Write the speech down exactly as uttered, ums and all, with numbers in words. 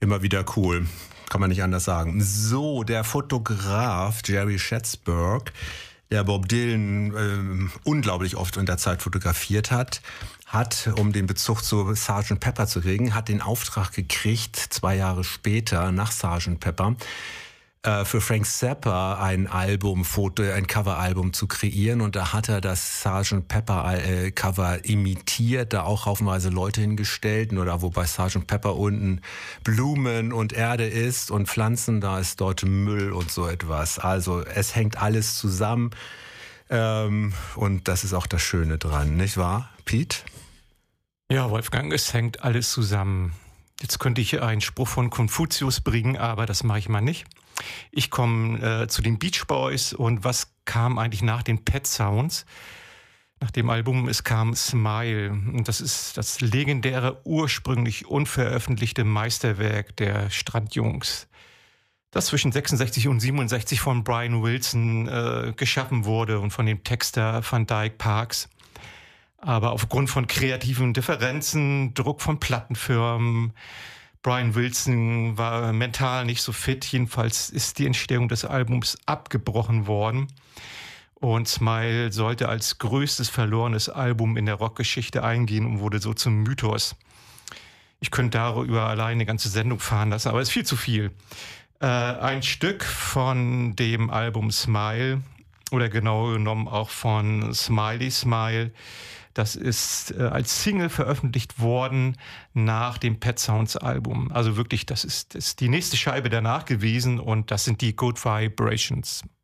Immer wieder cool. Kann man nicht anders sagen. So, der Fotograf Jerry Schatzberg, der Bob Dylan äh, unglaublich oft in der Zeit fotografiert hat, hat, um den Bezug zu Sergeant Pepper zu kriegen, hat den Auftrag gekriegt, zwei Jahre später, nach Sergeant Pepper, äh, für Frank Zappa ein Album, Foto, ein Coveralbum zu kreieren. Und da hat er das Sergeant Pepper äh, Cover imitiert, da auch haufenweise Leute hingestellt. Nur da, wo bei Sergeant Pepper unten Blumen und Erde ist und Pflanzen, da ist dort Müll und so etwas. Also es hängt alles zusammen. Ähm, und das ist auch das Schöne dran, nicht wahr, Pete? Ja, Wolfgang, es hängt alles zusammen. Jetzt könnte ich einen Spruch von Konfuzius bringen, aber das mache ich mal nicht. Ich komme äh, zu den Beach Boys und was kam eigentlich nach den Pet Sounds? Nach dem Album, es kam Smile. Und das ist das legendäre, ursprünglich unveröffentlichte Meisterwerk der Strandjungs, das zwischen sechsundsechzig und siebenundsechzig von Brian Wilson äh, geschaffen wurde und von dem Texter Van Dyke Parks. Aber aufgrund von kreativen Differenzen, Druck von Plattenfirmen, Brian Wilson war mental nicht so fit. Jedenfalls ist die Entstehung des Albums abgebrochen worden. Und Smile sollte als größtes verlorenes Album in der Rockgeschichte eingehen und wurde so zum Mythos. Ich könnte darüber allein eine ganze Sendung fahren lassen, aber es ist viel zu viel. Äh, ein Stück von dem Album Smile, oder genau genommen auch von Smiley Smile, das ist äh, als Single veröffentlicht worden nach dem Pet Sounds Album. Also wirklich, das ist, das ist die nächste Scheibe danach gewesen und das sind die Good Vibrations.